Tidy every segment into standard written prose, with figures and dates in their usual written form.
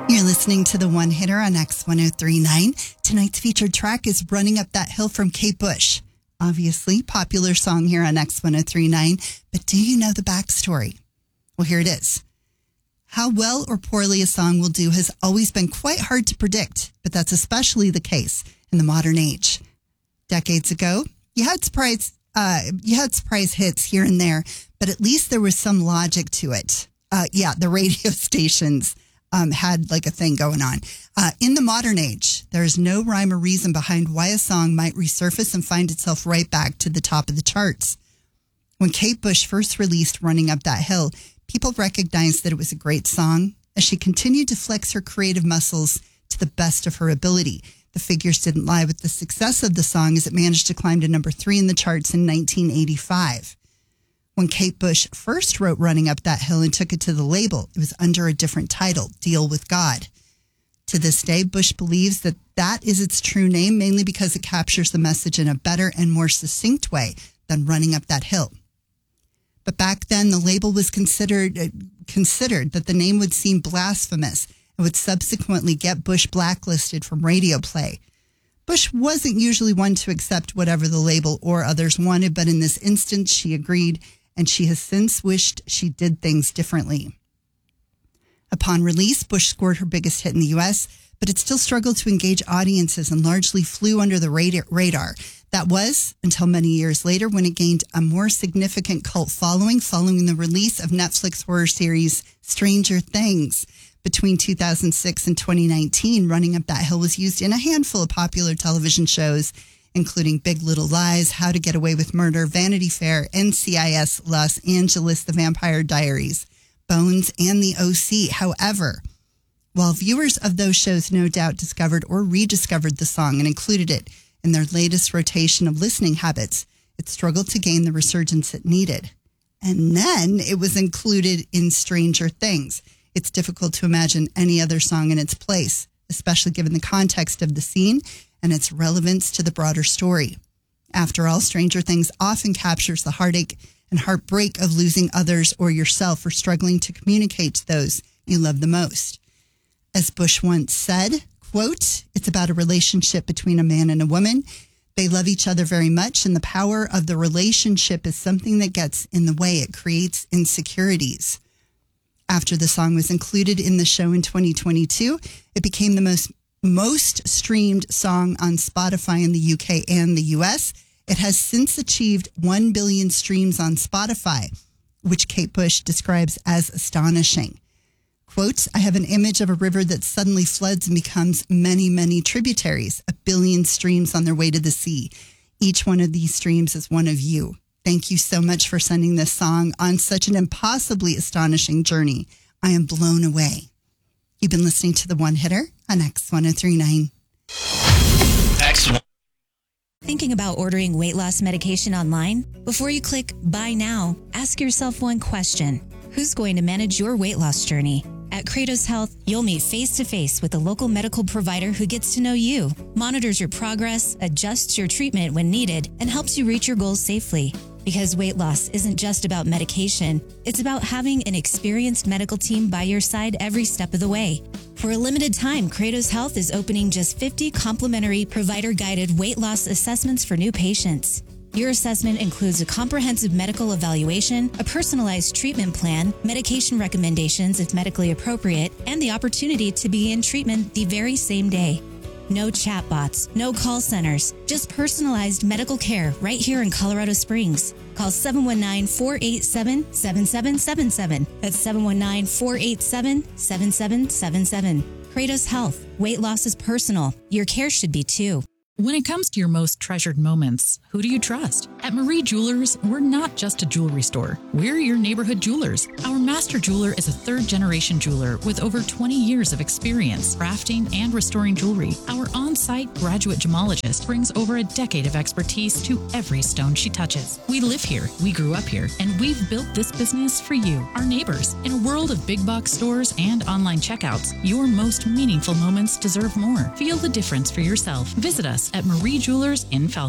You're listening to The One Hitter on X1039. Tonight's featured track is Running Up That Hill from Kate Bush. Obviously, popular song here on X1039, but do you know the backstory? Well, here it is. How well or poorly a song will do has always been quite hard to predict, but that's especially the case in the modern age. Decades ago, you had surprise hits here and there, but at least there was some logic to it. The radio stations had like a thing going on. In the modern age, there's no rhyme or reason behind why a song might resurface and find itself right back to the top of the charts. When Kate Bush first released Running Up That Hill, people recognized that it was a great song as she continued to flex her creative muscles to the best of her ability. The figures didn't lie with the success of the song as it managed to climb to number 3 in the charts in 1985. When Kate Bush first wrote Running Up That Hill and took it to the label, it was under a different title, Deal with God. To this day, Bush believes that that is its true name, mainly because it captures the message in a better and more succinct way than Running Up That Hill. But back then, the label was considered that the name would seem blasphemous and would subsequently get Bush blacklisted from radio play. Bush wasn't usually one to accept whatever the label or others wanted, but in this instance, she agreed, and she has since wished she did things differently. Upon release, Bush scored her biggest hit in the U.S., but it still struggled to engage audiences and largely flew under the radar. That was until many years later when it gained a more significant cult following the release of Netflix horror series Stranger Things. Between 2006 and 2019, Running Up That Hill was used in a handful of popular television shows, including Big Little Lies, How to Get Away with Murder, Vanity Fair, NCIS, Los Angeles, The Vampire Diaries, Bones, and The OC. However, while viewers of those shows no doubt discovered or rediscovered the song and included it in their latest rotation of listening habits, it struggled to gain the resurgence it needed. And then it was included in Stranger Things. It's difficult to imagine any other song in its place, especially given the context of the scene and its relevance to the broader story. After all, Stranger Things often captures the heartache and heartbreak of losing others or yourself or struggling to communicate to those you love the most. As Bush once said, quote, "It's about a relationship between a man and a woman. They love each other very much, and the power of the relationship is something that gets in the way. It creates insecurities." After the song was included in the show in 2022, it became the most streamed song on Spotify in the UK and the US. It has since achieved 1 billion streams on Spotify, which Kate Bush describes as astonishing. Quote, "I have an image of a river that suddenly floods and becomes many, many tributaries, 1 billion streams on their way to the sea. Each one of these streams is one of you. Thank you so much for sending this song on such an impossibly astonishing journey. I am blown away." You've been listening to The One Hitter on X1039. Thinking about ordering weight loss medication online? Before you click buy now, ask yourself one question. Who's going to manage your weight loss journey? At Kratos Health, you'll meet face-to-face with a local medical provider who gets to know you, monitors your progress, adjusts your treatment when needed, and helps you reach your goals safely. Because weight loss isn't just about medication, it's about having an experienced medical team by your side every step of the way. For a limited time, Kratos Health is opening just 50 complimentary provider-guided weight loss assessments for new patients. Your assessment includes a comprehensive medical evaluation, a personalized treatment plan, medication recommendations if medically appropriate, and the opportunity to begin treatment the very same day. No chatbots, no call centers, just personalized medical care right here in Colorado Springs. Call 719-487-7777. That's 719-487-7777. Kratos Health. Weight loss is personal. Your care should be too. When it comes to your most treasured moments, who do you trust? At Marie Jewelers, we're not just a jewelry store. We're your neighborhood jewelers. Our master jeweler is a third-generation jeweler with over 20 years of experience crafting and restoring jewelry. Our on-site graduate gemologist brings over a decade of expertise to every stone she touches. We live here, we grew up here, and we've built this business for you, our neighbors. In a world of big box stores and online checkouts, your most meaningful moments deserve more. Feel the difference for yourself. Visit us at Marie Jewelers in Falcon.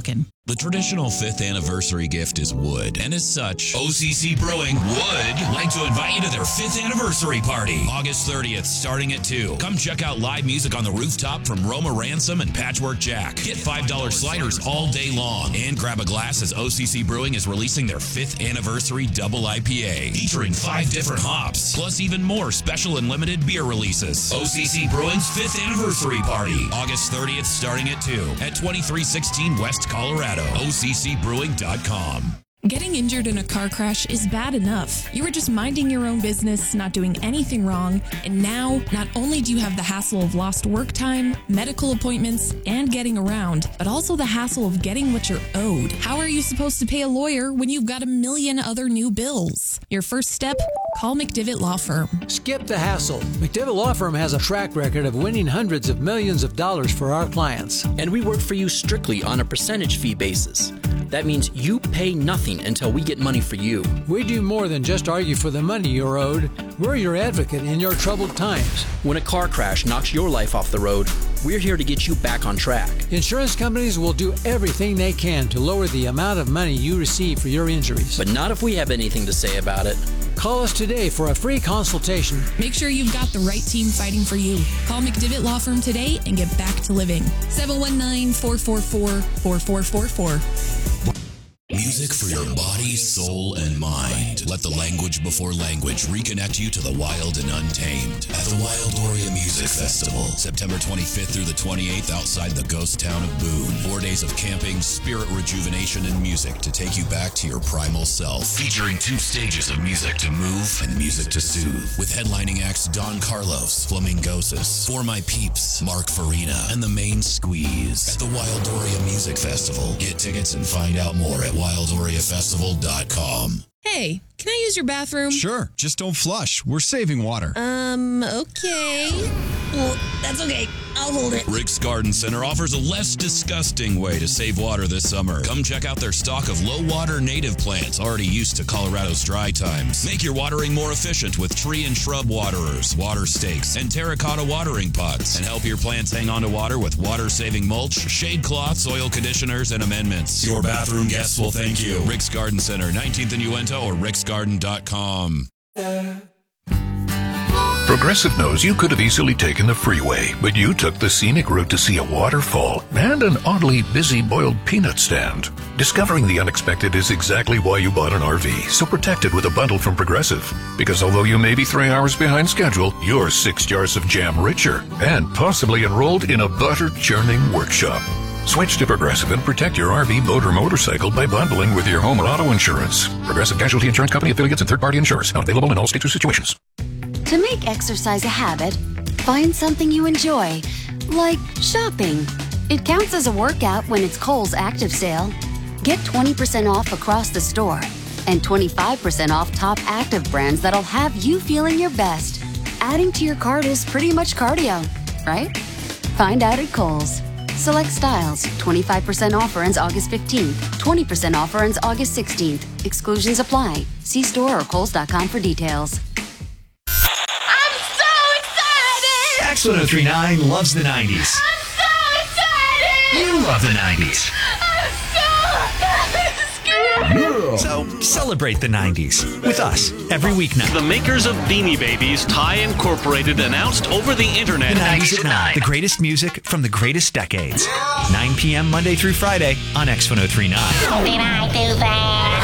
The traditional 5th anniversary gift is wood, and as such, OCC Brewing would like to invite you to their 5th anniversary party, August 30th, starting at 2. Come check out live music on the rooftop from Roma Ransom and Patchwork Jack. Get $5 sliders all day long, and grab a glass as OCC Brewing is releasing their 5th anniversary double IPA, featuring 5 different hops, plus even more special and limited beer releases. OCC Brewing's 5th anniversary party, August 30th, starting at 2, at 2316 West Colorado. OCCbrewing.com. Getting injured in a car crash is bad enough. You were just minding your own business, not doing anything wrong, and now not only do you have the hassle of lost work time, medical appointments, and getting around, but also the hassle of getting what you're owed. How are you supposed to pay a lawyer when you've got a million other new bills? Your first step? Call McDivitt Law Firm. Skip the hassle. McDivitt Law Firm has a track record of winning hundreds of millions of dollars for our clients. And we work for you strictly on a percentage fee basis. That means you pay nothing until we get money for you. We do more than just argue for the money you're owed. We're your advocate in your troubled times. When a car crash knocks your life off the road, we're here to get you back on track. Insurance companies will do everything they can to lower the amount of money you receive for your injuries. But not if we have anything to say about it. Call us today for a free consultation. Make sure you've got the right team fighting for you. Call McDivitt Law Firm today and get back to living. 719-444-4444. Music for your body, soul, and mind. Let the language before language reconnect you to the wild and untamed at the Wildoria Music Festival, September 25th through the 28th outside the ghost town of Boone. 4 days of camping, spirit rejuvenation, and music to take you back to your primal self. Featuring 2 stages of music to move and music to soothe. With headlining acts Don Carlos, Flamingosis, For My Peeps, Mark Farina, and The Main Squeeze. At the Wildoria Music Festival. Get tickets and find out more at WildoriaFestival.com. Hey, can I use your bathroom? Sure, just don't flush. We're saving water. Okay. Well, that's okay. I'll hold it. Rick's Garden Center offers a less disgusting way to save water this summer. Come check out their stock of low-water native plants already used to Colorado's dry times. Make your watering more efficient with tree and shrub waterers, water stakes, and terracotta watering pots. And help your plants hang on to water with water-saving mulch, shade cloths, soil conditioners, and amendments. Your bathroom guests will thank you. Rick's Garden Center, 19th and Uinta, or ricksgarden.com. Progressive knows you could have easily taken the freeway, but you took the scenic route to see a waterfall and an oddly busy boiled peanut stand. Discovering the unexpected is exactly why you bought an RV, so protect it with a bundle from Progressive. Because although you may be 3 hours behind schedule, you're 6 jars of jam richer and possibly enrolled in a butter churning workshop. Switch to Progressive and protect your RV, boat, or motorcycle by bundling with your home or auto insurance. Progressive Casualty Insurance Company affiliates and third-party insurers. Not available in all states or situations. To make exercise a habit, find something you enjoy, like shopping. It counts as a workout when it's Kohl's Active Sale. Get 20% off across the store and 25% off top active brands that'll have you feeling your best. Adding to your cart is pretty much cardio, right? Find out at Kohl's. Select styles. 25% offer ends August 15th. 20% offer ends August 16th. Exclusions apply. See store or Kohls.com for details. X1039 loves the 90s. I'm so excited! You love the 90s. I'm so So celebrate the 90s with us every weeknight. The makers of Beanie Babies, Ty Incorporated, announced over the internet. The 90s at 9. The greatest music from the greatest decades. 9 p.m. Monday through Friday on X1039. Did I do that?